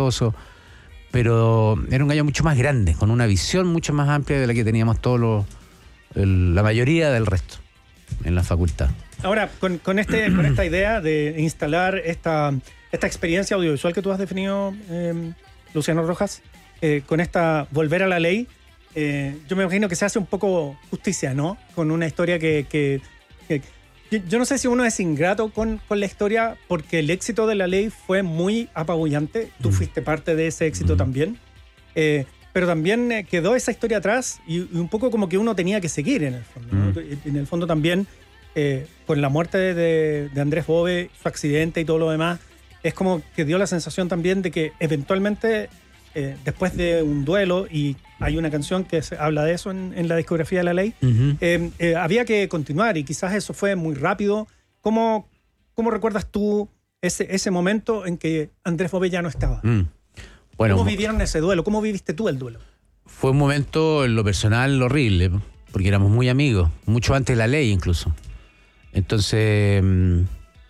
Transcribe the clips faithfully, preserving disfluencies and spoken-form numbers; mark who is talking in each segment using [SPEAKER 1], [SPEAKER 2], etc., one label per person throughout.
[SPEAKER 1] talentoso, pero era un gallo mucho más grande, con una visión mucho más amplia de la que teníamos todos los, el, la mayoría del resto en la facultad.
[SPEAKER 2] Ahora, con, con, este, con esta idea de instalar esta, esta experiencia audiovisual que tú has definido, eh, Luciano Rojas, eh, con esta volver a la ley, eh, yo me imagino que se hace un poco justicia, ¿no? Con una historia que... que, que yo, yo no sé si uno es ingrato con, con la historia porque el éxito de la ley fue muy apabullante. Tú fuiste parte de ese éxito
[SPEAKER 1] Mm.
[SPEAKER 2] también. Eh, pero también eh, quedó esa historia atrás y, y un poco como que uno tenía que seguir en el fondo, ¿no?
[SPEAKER 1] Mm.
[SPEAKER 2] En el fondo también, eh, con la muerte de, de, de Andrés Bove, su accidente y todo lo demás, es como que dio la sensación también de que eventualmente, eh, después de un duelo, y hay una canción que se habla de eso en, en la discografía de la ley,
[SPEAKER 1] Uh-huh.
[SPEAKER 2] eh, eh, había que continuar y quizás eso fue muy rápido. ¿Cómo, cómo recuerdas tú ese, ese momento en que Andrés Bove ya no estaba?
[SPEAKER 1] Mm. Bueno,
[SPEAKER 2] ¿Cómo vivieron ese duelo? ¿Cómo viviste tú el duelo?
[SPEAKER 1] fue un momento en lo personal horrible, porque éramos muy amigos, mucho antes de la ley incluso. Entonces mm,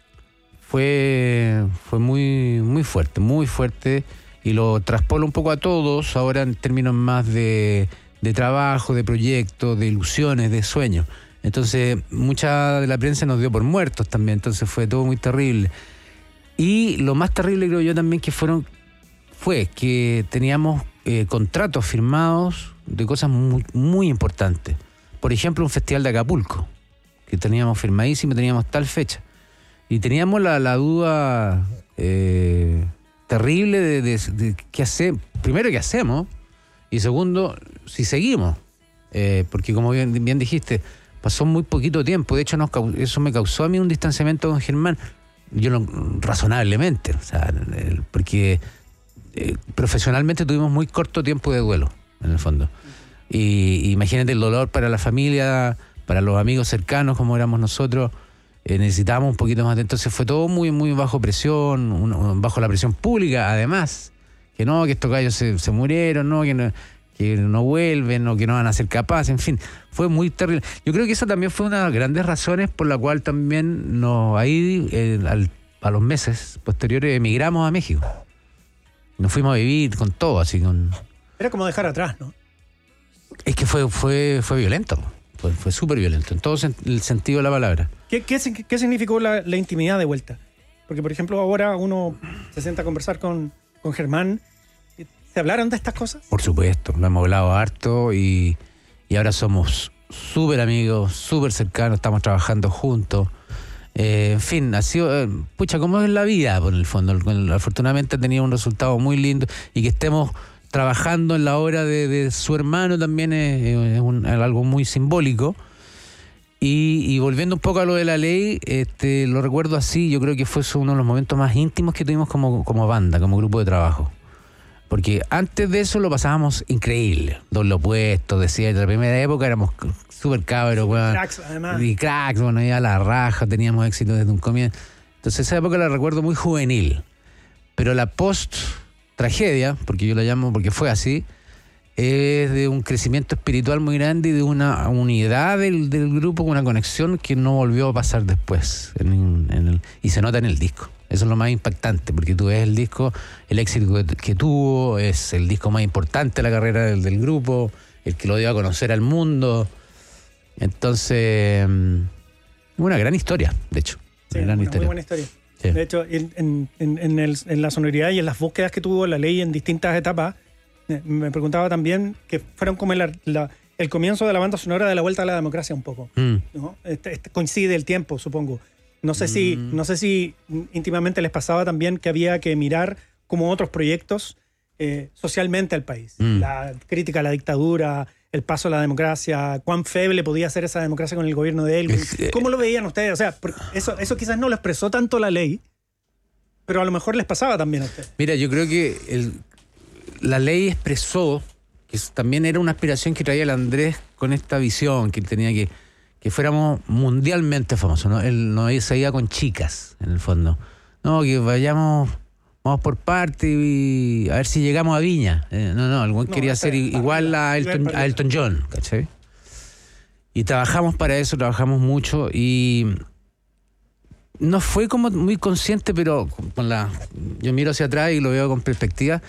[SPEAKER 1] fue, fue muy, muy fuerte, muy fuerte, y lo traspolo un poco a todos ahora en términos más de, de trabajo, de proyectos, de ilusiones, de sueños. Entonces mucha de la prensa nos dio por muertos también, entonces fue todo muy terrible. Y lo más terrible creo yo también que fueron fue que teníamos eh, contratos firmados de cosas muy, muy importantes. Por ejemplo, un festival de Acapulco, que teníamos firmadísimo, teníamos tal fecha. Y teníamos la, la duda eh, terrible de, de, de qué hacemos. Primero, qué hacemos. Y segundo, si seguimos. Eh, porque como bien, bien dijiste, pasó muy poquito tiempo. De hecho, nos, eso me causó a mí un distanciamiento con Germán. Yo no, razonablemente. O sea, el, porque eh, profesionalmente tuvimos muy corto tiempo de duelo, en el fondo. Y, y imagínate el dolor para la familia, para los amigos cercanos como éramos nosotros. Eh, necesitábamos un poquito más de... Entonces fue todo muy, muy bajo presión, un, bajo la presión pública, además. Que no, que estos gallos se, se murieron, no, que no, que no vuelven, o que no van a ser capaces, en fin. Fue muy terrible. Yo creo que esa también fue una de las grandes razones por la cual también nos, ahí, eh, al, a los meses posteriores, emigramos a México. Nos fuimos a vivir con todo, así con...
[SPEAKER 2] Era como dejar atrás, ¿no?
[SPEAKER 1] Es que fue, fue, fue violento. Fue, fue súper violento, en todo sen- el sentido de la palabra.
[SPEAKER 2] ¿Qué, qué, qué significó la, la intimidad de vuelta? Porque, por ejemplo, ahora uno se sienta a conversar con, con Germán. ¿Se hablaron de estas cosas?
[SPEAKER 1] Por supuesto, lo hemos hablado harto y, y ahora somos súper amigos, súper cercanos, estamos trabajando juntos. Eh, en fin, ha sido, eh, pucha, como es la vida, por el fondo. Afortunadamente ha tenido un resultado muy lindo, y que estemos trabajando en la obra de, de su hermano también es, es, un, es algo muy simbólico. Y, y volviendo un poco a lo de la ley, este, lo recuerdo así. Yo creo que fue uno de los momentos más íntimos que tuvimos como, como banda, como grupo de trabajo. Porque antes de eso lo pasábamos increíble. Doble opuesto, decía, en la primera época éramos súper cabros, weón.
[SPEAKER 2] Cracks, además.
[SPEAKER 1] Y cracks, bueno, iba a la raja, teníamos éxito desde un comienzo. Entonces esa época la recuerdo muy juvenil. Pero la post-tragedia, porque yo la llamo porque fue así, es de un crecimiento espiritual muy grande y de una unidad del, del grupo, una conexión que no volvió a pasar después. En, en el, y se nota en el disco. Eso es lo más impactante, porque tú ves el disco, el éxito que, que tuvo, es el disco más importante de la carrera del, del grupo, el que lo dio a conocer al mundo. Entonces, una gran historia, de hecho.
[SPEAKER 2] Sí,
[SPEAKER 1] una gran
[SPEAKER 2] una
[SPEAKER 1] historia.
[SPEAKER 2] muy buena historia.
[SPEAKER 1] Sí.
[SPEAKER 2] De hecho, en, en, en, el, en la sonoridad y en las búsquedas que tuvo la ley en distintas etapas, me preguntaba también que fueron como la, la, el comienzo de la banda sonora de la vuelta a la democracia un poco,
[SPEAKER 1] Mm.
[SPEAKER 2] ¿no? Este, este coincide el tiempo, supongo. No sé, mm. si, no sé si íntimamente les pasaba también que había que mirar como otros proyectos eh, socialmente al país.
[SPEAKER 1] Mm.
[SPEAKER 2] La crítica a la dictadura, el paso a la democracia, cuán feble podía ser esa democracia con el gobierno de él. ¿Cómo lo veían ustedes? O sea, eso, eso quizás no lo expresó tanto la ley, pero a lo mejor les pasaba también a ustedes.
[SPEAKER 1] Mira, yo creo que el, la ley expresó que también era una aspiración que traía el Andrés con esta visión, que tenía que que fuéramos mundialmente famosos, ¿no? Él no se iba con chicas, en el fondo. No, que vayamos, vamos por parte y a ver si llegamos a Viña. Eh, no, no, el güey no, quería ser igual a Elton, a Elton John, ¿cachai? Y trabajamos para eso, trabajamos mucho, y no fue como muy consciente, pero con la, yo miro hacia atrás y lo veo con perspectiva.